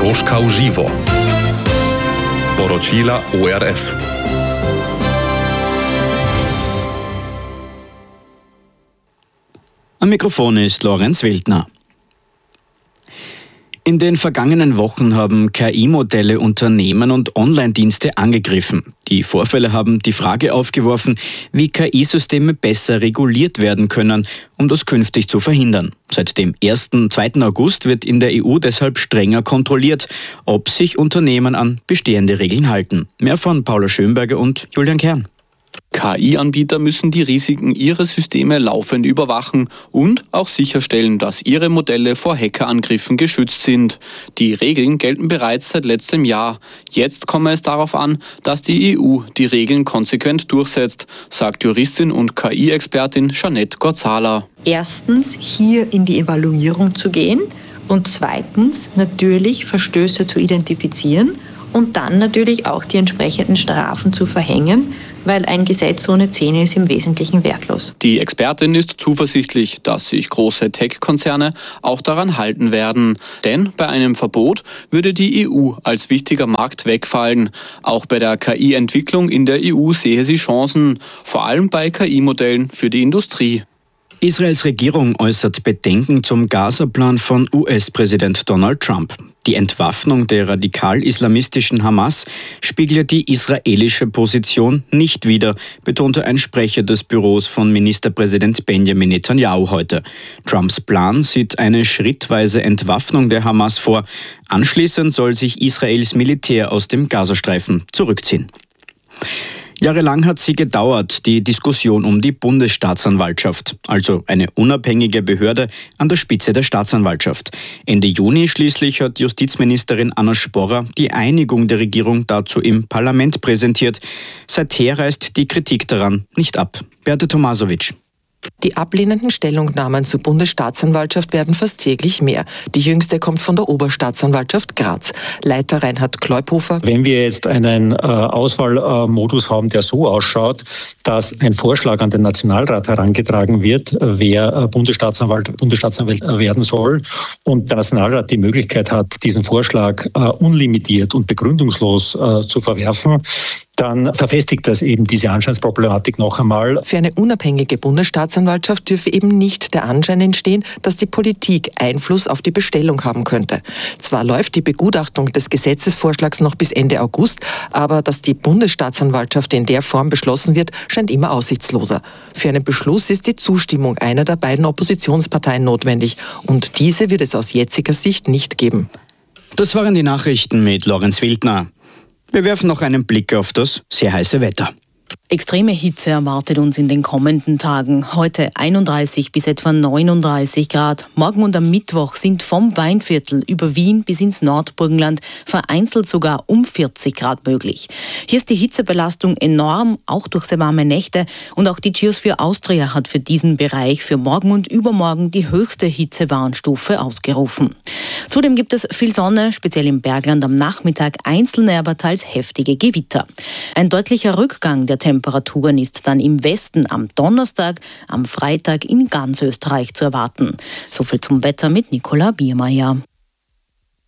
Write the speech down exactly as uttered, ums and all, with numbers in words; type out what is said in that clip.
Moskau Živo. Poročila O R F. Am Mikrofon ist Lorenz Wildner. In den vergangenen Wochen haben K I-Modelle Unternehmen und Online-Dienste angegriffen. Die Vorfälle haben die Frage aufgeworfen, wie K I-Systeme besser reguliert werden können, um das künftig zu verhindern. Seit dem ersten und zweiten August wird in der E U deshalb strenger kontrolliert, ob sich Unternehmen an bestehende Regeln halten. Mehr von Paula Schönberger und Julian Kern. K I-Anbieter müssen die Risiken ihrer Systeme laufend überwachen und auch sicherstellen, dass ihre Modelle vor Hackerangriffen geschützt sind. Die Regeln gelten bereits seit letztem Jahr. Jetzt komme es darauf an, dass die E U die Regeln konsequent durchsetzt, sagt Juristin und K I-Expertin Jeanette Gorzala. Erstens hier in die Evaluierung zu gehen und zweitens natürlich Verstöße zu identifizieren und dann natürlich auch die entsprechenden Strafen zu verhängen, weil ein Gesetz ohne Zähne ist im Wesentlichen wertlos. Die Expertin ist zuversichtlich, dass sich große Tech-Konzerne auch daran halten werden. Denn bei einem Verbot würde die E U als wichtiger Markt wegfallen. Auch bei der K I-Entwicklung in der E U sehe sie Chancen, vor allem bei K I-Modellen für die Industrie. Israels Regierung äußert Bedenken zum Gaza-Plan von U S-Präsident Donald Trump. Die Entwaffnung der radikal-islamistischen Hamas spiegele die israelische Position nicht wider, betonte ein Sprecher des Büros von Ministerpräsident Benjamin Netanyahu heute. Trumps Plan sieht eine schrittweise Entwaffnung der Hamas vor. Anschließend soll sich Israels Militär aus dem Gazastreifen zurückziehen. Jahrelang hat sie gedauert, die Diskussion um die Bundesstaatsanwaltschaft, also eine unabhängige Behörde an der Spitze der Staatsanwaltschaft. Ende Juni schließlich hat Justizministerin Anna Sporrer die Einigung der Regierung dazu im Parlament präsentiert. Seither reißt die Kritik daran nicht ab. Beate Tomasovic. Die ablehnenden Stellungnahmen zur Bundesstaatsanwaltschaft werden fast täglich mehr. Die jüngste kommt von der Oberstaatsanwaltschaft Graz. Leiter Reinhard Kleuphofer. Wenn wir jetzt einen äh, Auswahlmodus haben, der so ausschaut, dass ein Vorschlag an den Nationalrat herangetragen wird, wer äh, Bundesstaatsanwalt, Bundesstaatsanwalt werden soll, und der Nationalrat die Möglichkeit hat, diesen Vorschlag äh, unlimitiert und begründungslos äh, zu verwerfen, dann verfestigt das eben diese Anscheinsproblematik noch einmal. Für eine unabhängige Bundesstaatsanwaltschaft dürfe eben nicht der Anschein entstehen, dass die Politik Einfluss auf die Bestellung haben könnte. Zwar läuft die Begutachtung des Gesetzesvorschlags noch bis Ende August, aber dass die Bundesstaatsanwaltschaft in der Form beschlossen wird, scheint immer aussichtsloser. Für einen Beschluss ist die Zustimmung einer der beiden Oppositionsparteien notwendig und diese wird es aus jetziger Sicht nicht geben. Das waren die Nachrichten mit Lorenz Wildner. Wir werfen noch einen Blick auf das sehr heiße Wetter. Extreme Hitze erwartet uns in den kommenden Tagen. Heute einunddreißig bis etwa neununddreißig Grad. Morgen und am Mittwoch sind vom Weinviertel über Wien bis ins Nordburgenland vereinzelt sogar um vierzig Grad möglich. Hier ist die Hitzebelastung enorm, auch durch sehr warme Nächte. Und auch die Geosphere Austria hat für diesen Bereich für morgen und übermorgen die höchste Hitzewarnstufe ausgerufen. Zudem gibt es viel Sonne, speziell im Bergland am Nachmittag, einzelne aber teils heftige Gewitter. Ein deutlicher Rückgang der Temperaturen ist dann im Westen am Donnerstag, am Freitag in ganz Österreich zu erwarten. Soviel zum Wetter mit Nicola Biermeier.